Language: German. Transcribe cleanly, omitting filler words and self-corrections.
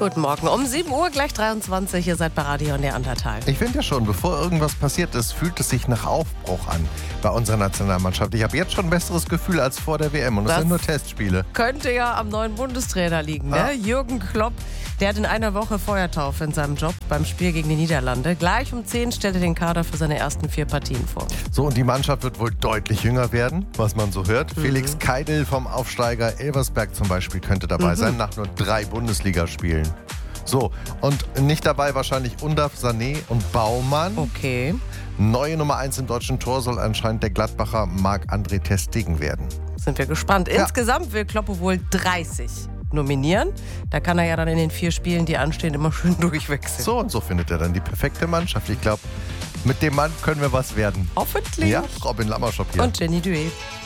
Guten Morgen. Um 7 Uhr, gleich 23. Ihr seid bei Radio Neandertal. Ich finde ja schon, bevor irgendwas passiert ist, fühlt es sich nach Aufbruch an bei unserer Nationalmannschaft. Ich habe jetzt schon ein besseres Gefühl als vor der WM und es sind nur Testspiele. Könnte ja am neuen Bundestrainer liegen, ne? Jürgen Klopp, der hat in einer Woche Feuertaufe in seinem Job beim Spiel gegen die Niederlande. Gleich um 10 stellt er den Kader für seine ersten 4 Partien vor. So, und die Mannschaft wird wohl deutlich jünger werden, was man so hört. Felix Keidel vom Aufsteiger Elversberg zum Beispiel könnte dabei sein, nach nur 3 Bundesligaspielen. So, und nicht dabei wahrscheinlich Undaf, Sané und Baumann. Okay. Neue Nummer 1 im deutschen Tor soll anscheinend der Gladbacher Marc-André ter Stegen werden. Sind wir gespannt. Insgesamt will Klopp wohl 30 nominieren. Da kann er ja dann in den 4 Spielen, die anstehen, immer schön durchwechseln. So und so findet er dann die perfekte Mannschaft. Ich glaube, mit dem Mann können wir was werden. Hoffentlich. Ja, Robin Lammerschop hier. Und Jenny Duet.